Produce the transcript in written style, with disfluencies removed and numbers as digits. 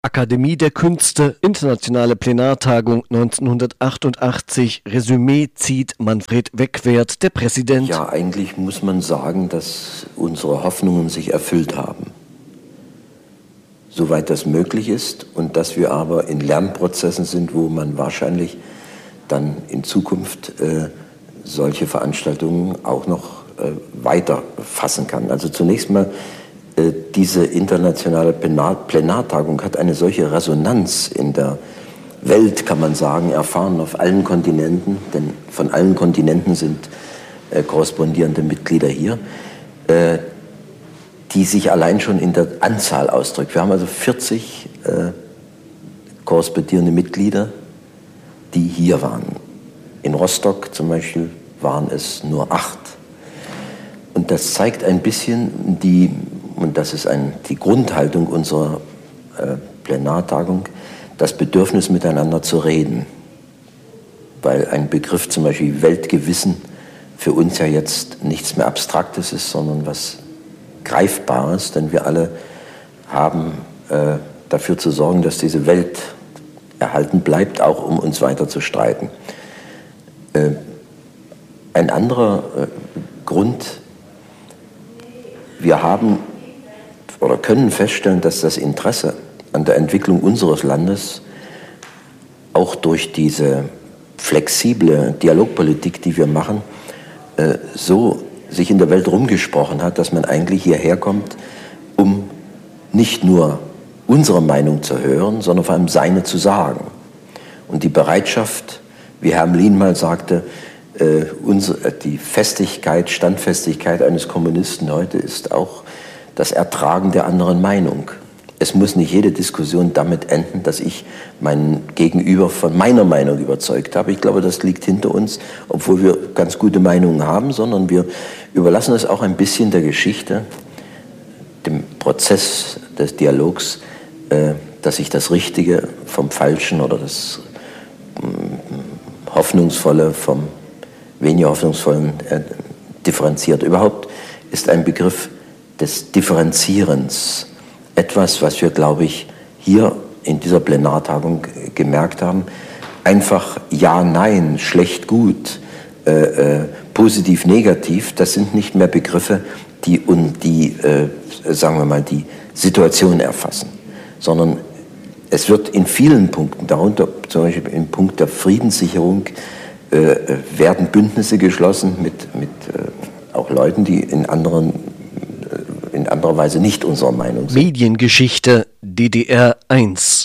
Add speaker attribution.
Speaker 1: Akademie der Künste, internationale Plenartagung 1988, Resümee zieht Manfred Weckwert, der Präsident.
Speaker 2: Ja, eigentlich muss man sagen, dass unsere Hoffnungen sich erfüllt haben, soweit das möglich ist, und dass wir aber in Lernprozessen sind, wo man wahrscheinlich dann in Zukunft solche Veranstaltungen auch noch weiter fassen kann. Also zunächst mal, diese internationale Plenartagung hat eine solche Resonanz in der Welt, kann man sagen, erfahren auf allen Kontinenten, denn von allen Kontinenten sind korrespondierende Mitglieder hier, die sich allein schon in der Anzahl ausdrückt. Wir haben also 40 korrespondierende Mitglieder, die hier waren. In Rostock zum Beispiel waren es nur 8. Und das zeigt ein bisschen und das ist die Grundhaltung unserer Plenartagung, das Bedürfnis miteinander zu reden. Weil ein Begriff zum Beispiel Weltgewissen für uns ja jetzt nichts mehr Abstraktes ist, sondern was Greifbares, denn wir alle haben dafür zu sorgen, dass diese Welt erhalten bleibt, auch um uns weiter zu streiten. Ein anderer Grund, wir haben oder können feststellen, dass das Interesse an der Entwicklung unseres Landes auch durch diese flexible Dialogpolitik, die wir machen, so sich in der Welt rumgesprochen hat, dass man eigentlich hierher kommt, um nicht nur unsere Meinung zu hören, sondern vor allem seine zu sagen. Und die Bereitschaft, wie Herr Hamlin mal sagte, die Festigkeit, Standfestigkeit eines Kommunisten heute ist auch das Ertragen der anderen Meinung. Es muss nicht jede Diskussion damit enden, dass ich meinen Gegenüber von meiner Meinung überzeugt habe. Ich glaube, das liegt hinter uns, obwohl wir ganz gute Meinungen haben, sondern wir überlassen es auch ein bisschen der Geschichte, dem Prozess des Dialogs, dass sich das Richtige vom Falschen oder das Hoffnungsvolle vom weniger Hoffnungsvollen differenziert. Überhaupt ist ein Begriff des Differenzierens etwas, was wir, glaube ich, hier in dieser Plenartagung gemerkt haben. Einfach ja, nein, schlecht, gut, positiv, negativ, das sind nicht mehr Begriffe, die sagen wir mal, die Situation erfassen, sondern es wird in vielen Punkten, darunter zum Beispiel im Punkt der Friedenssicherung, werden Bündnisse geschlossen mit auch Leuten, die in anderer Weise nicht unserer Meinung sind.
Speaker 1: Mediengeschichte DDR 1